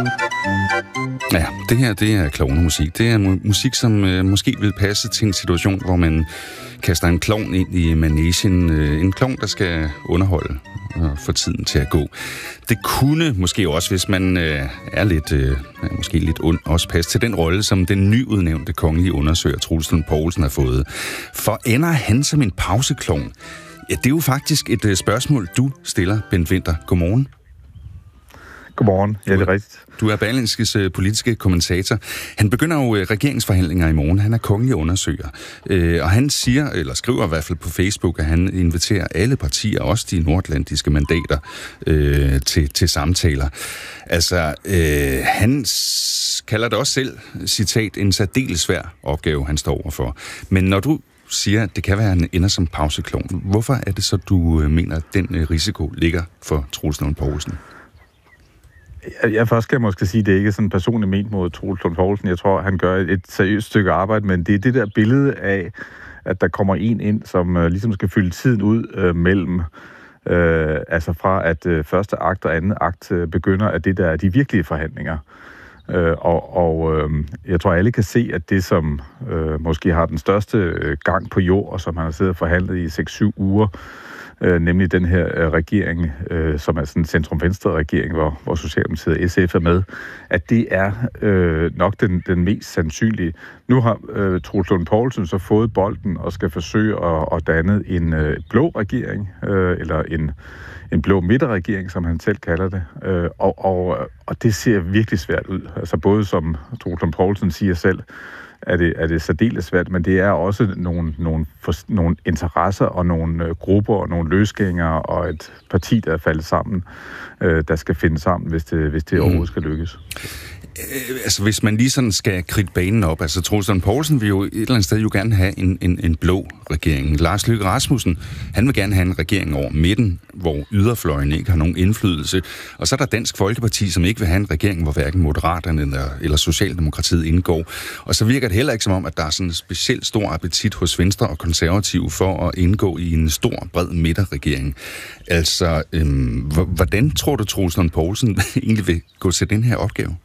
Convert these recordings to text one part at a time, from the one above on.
Ja, det her, det er klovnemusik. Det er musik, som måske vil passe til en situation, hvor man kaster en klovn ind i manesien. En klovn, der skal underholde og få tiden til at gå. Det kunne måske også, hvis man er lidt, måske lidt ond, også passe til den rolle, som den nyudnævnte kongelige undersøger Troels Lund Poulsen har fået. For ender han som en pauseklovn? Ja, det er jo faktisk et spørgsmål, du stiller, Bent Winther. Godmorgen. Godmorgen. Ja, det er rigtigt. Du er Berlingskes politiske kommentator. Han begynder jo regeringsforhandlinger i morgen. Han er kongelig undersøger. Og han siger, eller skriver i hvert fald på Facebook, at han inviterer alle partier, også de nordatlantiske mandater, til samtaler. Altså, han kalder det også selv, citat, en særdeles svær opgave, han står overfor. Men når du siger, at det kan være, at han ender som pauseklovn, hvorfor er det så, du mener, at den risiko ligger for Troels Lund Poulsen? Jeg først skal måske sige, at det ikke er sådan personligt ment mod Troels Lund Poulsen. Jeg tror, han gør et seriøst stykke arbejde, men det er det der billede af, at der kommer en ind, som ligesom skal fylde tiden ud mellem, altså fra at første akt og anden akt begynder, at det der er de virkelige forhandlinger. Jeg tror, alle kan se, at det, som måske har den største gang på jord, og som han har siddet og forhandlet i 6-7 uger, nemlig den her regering, som er sådan en centrum-venstre-regering, hvor Socialdemokratiet og SF er med, at det er nok den mest sandsynlige. Nu har Troels Lund Poulsen så fået bolden og skal forsøge at danne en blå regering, eller en blå midterregering, som han selv kalder det. Og det ser virkelig svært ud. Altså både som Troels Lund Poulsen siger selv, er det særdeles svært, men det er også nogle interesser og nogle grupper og nogle løsgængere og et parti, der er faldet sammen, der skal finde sammen, hvis det overhovedet skal lykkes. Altså, hvis man lige sådan skal kridte banen op, altså Troels Lund Poulsen vil jo et eller andet sted jo gerne have en blå regering. Lars Løkke Rasmussen, han vil gerne have en regering over midten, hvor yderfløjen ikke har nogen indflydelse. Og så er der Dansk Folkeparti, som ikke vil have en regering, hvor hverken Moderaterne eller Socialdemokratiet indgår. Og så virker det heller ikke som om, at der er sådan en specielt stor appetit hos Venstre og Konservative for at indgå i en stor, bred midterregering. Altså, hvordan tror du, Troels Lund Poulsen egentlig vil gå til den her opgave?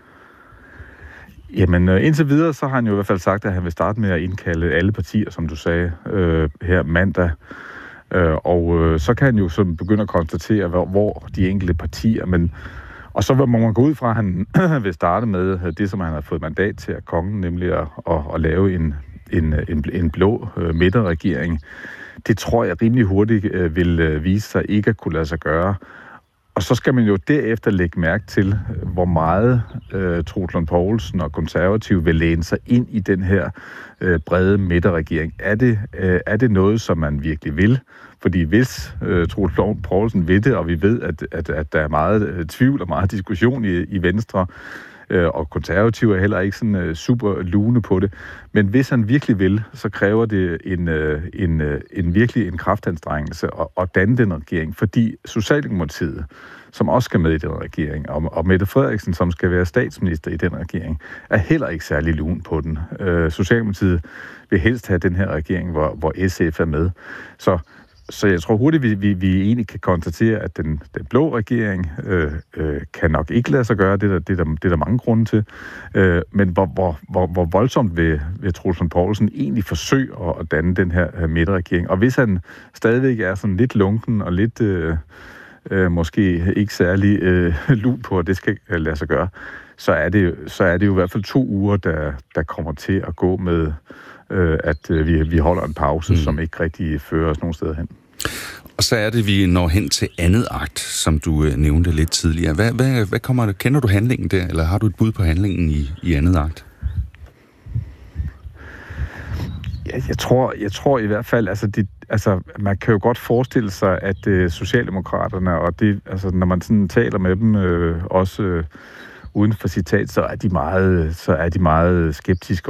Jamen, indtil videre, så har han jo i hvert fald sagt, at han vil starte med at indkalde alle partier, som du sagde, her mandag. Og så kan han jo så begynde at konstatere, hvor de enkelte partier, og så må man gå ud fra, at han vil starte med det, som han har fået mandat til af kongen, nemlig at lave en blå midterregering. Det tror jeg rimelig hurtigt vil vise sig ikke at kunne lade sig gøre. Og så skal man jo derefter lægge mærke til, hvor meget Troels Lund Poulsen og Konservative vil læne sig ind i den her brede midterregering. Er det noget, som man virkelig vil? Fordi hvis Troels Lund Poulsen vil det, og vi ved, at der er meget tvivl og meget diskussion i Venstre, og Konservative er heller ikke sådan super lune på det. Men hvis han virkelig vil, så kræver det virkelig en kraftanstrengelse at danne den regering, fordi Socialdemokratiet, som også skal med i den regering, og Mette Frederiksen, som skal være statsminister i den regering, er heller ikke særlig lun på den. Socialdemokratiet vil helst have den her regering, hvor SF er med. Så jeg tror hurtigt, vi egentlig kan konstatere, at den blå regering kan nok ikke lade sig gøre. Det er der mange grunde til. Men hvor voldsomt vil Troels Lund Poulsen egentlig forsøge at danne den her midterregering? Og hvis han stadigvæk er sådan lidt lunken og lidt måske ikke særlig lun på, at det skal lade sig gøre, så er det jo i hvert fald 2 uger, der kommer til at gå med at vi holder en pause, som ikke rigtig fører os nogen steder hen. Og så er det, vi når hen til andet akt, som du nævnte lidt tidligere. Hvad kommer der? Kender du handlingen der, eller har du et bud på handlingen i andet akt? Ja, jeg tror i hvert fald, altså man kan jo godt forestille sig, at Socialdemokraterne, og det, altså når man sådan taler med dem, også uden for citat, så er de meget skeptiske